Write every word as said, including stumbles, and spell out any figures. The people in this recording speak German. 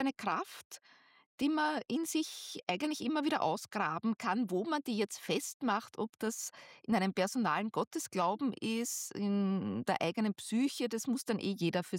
eine Kraft, die man in sich eigentlich immer wieder ausgraben kann. Wo man die jetzt festmacht, ob das in einem personalen Gottesglauben ist, in der eigenen Psyche, das muss dann eh jeder für